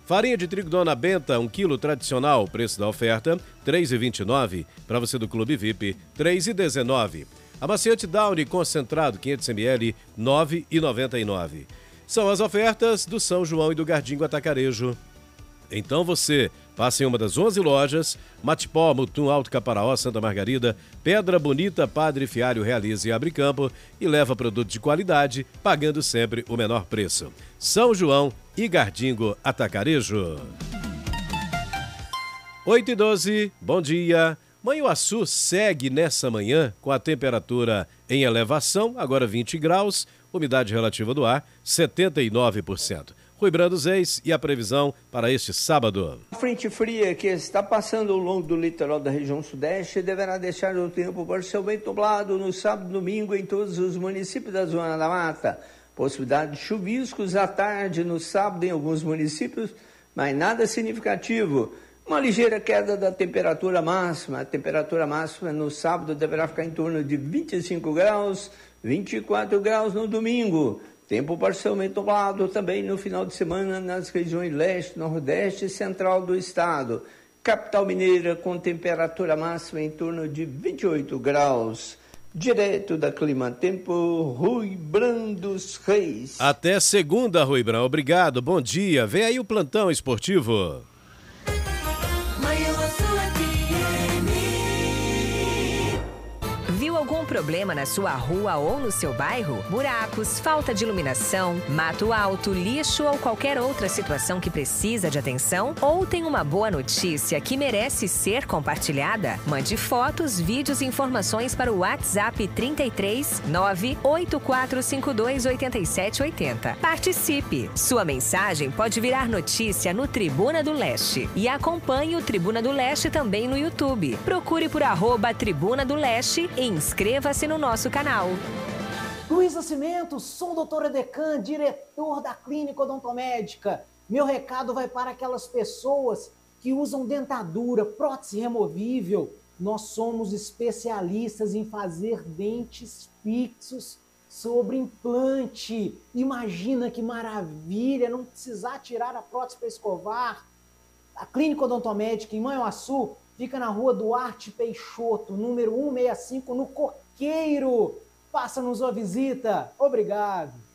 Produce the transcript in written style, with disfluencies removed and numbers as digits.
Farinha de trigo Dona Benta, 1 quilo tradicional, preço da oferta, R$ 3,29. Para você do Clube VIP, R$ 3,19. Amaciante Downy concentrado, 500 ml, R$ 9,99. São as ofertas do São João e do Gardingo Atacarejo. Então você passa em uma das 11 lojas, Matipó, Mutum, Alto Caparaó, Santa Margarida, Pedra Bonita, Padre Fiário, Realize e Abre Campo e leva produto de qualidade, pagando sempre o menor preço. São João e Gardingo Atacarejo. 8h12, bom dia. Manhuaçu segue nessa manhã com a temperatura em elevação, agora 20 graus, umidade relativa do ar 79%. Rui Brando Zeis e a previsão para este sábado. A frente fria que está passando ao longo do litoral da região sudeste deverá deixar o tempo parcialmente nublado no sábado e domingo em todos os municípios da Zona da Mata. Possibilidade de chuviscos à tarde no sábado em alguns municípios, mas nada significativo. Uma ligeira queda da temperatura máxima. A temperatura máxima no sábado deverá ficar em torno de 25 graus, 24 graus no domingo. Tempo parcialmente nublado também no final de semana nas regiões leste, nordeste e central do estado. Capital mineira com temperatura máxima em torno de 28 graus. Direto da Clima Tempo, Rui Brando Reis. Até segunda, Rui Brando. Obrigado, bom dia. Vem aí o plantão esportivo. Viu algum problema na sua rua ou no seu bairro? Buracos, falta de iluminação, mato alto, lixo ou qualquer outra situação que precisa de atenção? Ou tem uma boa notícia que merece ser compartilhada? Mande fotos, vídeos e informações para o WhatsApp 33 98452 8780. Participe! Sua mensagem pode virar notícia no Tribuna do Leste. E acompanhe o Tribuna do Leste também no YouTube. Procure por @Tribuna do Leste e inscreva-se no nosso canal. Luiz Nascimento, sou o doutor Edecan, diretor da Clínica Odontomédica. Meu recado vai para aquelas pessoas que usam dentadura, prótese removível. Nós somos especialistas em fazer dentes fixos sobre implante. Imagina que maravilha, não precisar tirar a prótese para escovar. A Clínica Odontomédica em Manhuaçu fica na rua Duarte Peixoto, número 165, no Coqueiro. Faça-nos uma visita. Obrigado.